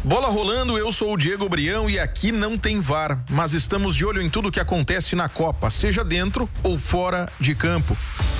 Bola rolando, eu sou o Diego Brião e aqui não tem VAR, mas estamos de olho em tudo que acontece na Copa, seja dentro ou fora de campo.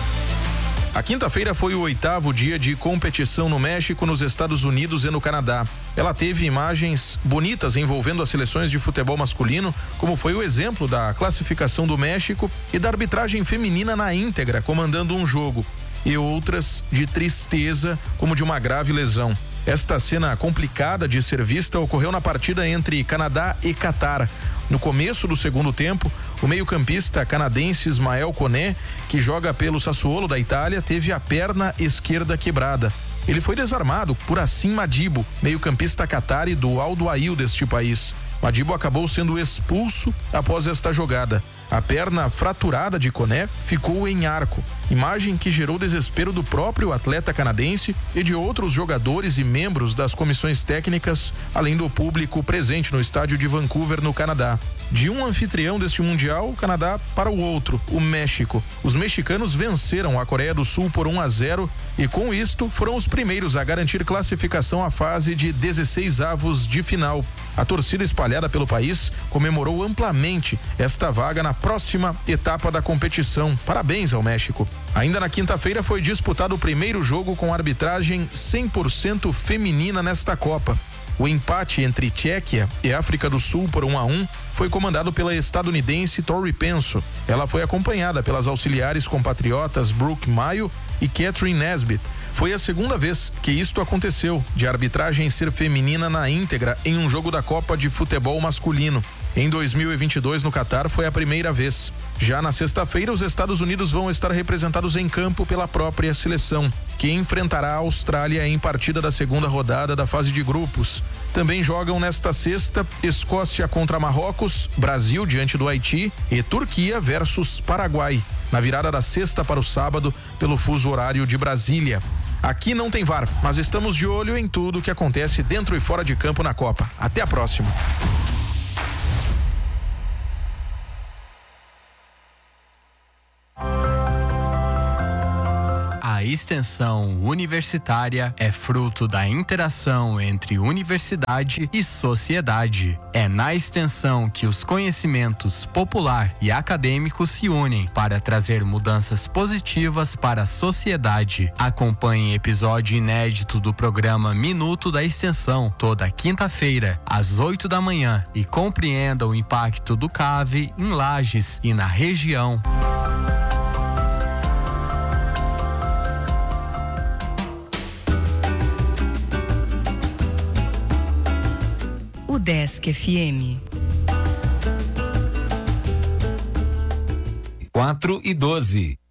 A quinta-feira foi o 8º dia de competição no México, nos Estados Unidos e no Canadá. Ela teve imagens bonitas envolvendo as seleções de futebol masculino, como foi o exemplo da classificação do México e da arbitragem feminina na íntegra, comandando um jogo, e outras de tristeza, como de uma grave lesão. Esta cena complicada de ser vista ocorreu na partida entre Canadá e Catar. No começo do segundo tempo, o meio-campista canadense Ismael Koné, que joga pelo Sassuolo da Itália, teve a perna esquerda quebrada. Ele foi desarmado por Assim Madibo, meio-campista catari do Al Duhail deste país. Madibo acabou sendo expulso após esta jogada. A perna fraturada de Koné ficou em arco, imagem que gerou desespero do próprio atleta canadense e de outros jogadores e membros das comissões técnicas, além do público presente no estádio de Vancouver, no Canadá. De um anfitrião deste Mundial, o Canadá, para o outro, o México. Os mexicanos venceram a Coreia do Sul por 1-0 e com isto foram os primeiros a garantir classificação à fase de 16avos de final. A torcida espalhada pelo país comemorou amplamente esta vaga na próxima etapa da competição. Parabéns ao México. Ainda na quinta-feira foi disputado o primeiro jogo com arbitragem 100% feminina nesta Copa. O empate entre Tchequia e África do Sul por 1-1 foi comandado pela estadunidense Tori Penso. Ela foi acompanhada pelas auxiliares compatriotas Brooke Maio e Catherine Nesbitt. Foi a segunda vez que isto aconteceu, de arbitragem ser feminina na íntegra em um jogo da Copa de Futebol masculino. Em 2022, no Catar, foi a primeira vez. Já na sexta-feira, os Estados Unidos vão estar representados em campo pela própria seleção, que enfrentará a Austrália em partida da segunda rodada da fase de grupos. Também jogam nesta sexta Escócia contra Marrocos, Brasil diante do Haiti e Turquia versus Paraguai, na virada da sexta para o sábado, pelo fuso horário de Brasília. Aqui não tem VAR, mas estamos de olho em tudo que acontece dentro e fora de campo na Copa. Até a próxima. A extensão universitária é fruto da interação entre universidade e sociedade. É na extensão que os conhecimentos popular e acadêmicos se unem para trazer mudanças positivas para a sociedade. Acompanhe episódio inédito do programa Minuto da Extensão, toda quinta-feira, às 8 da manhã, e compreenda o impacto do CAV em Lages e na região. Udesc FM 4:12.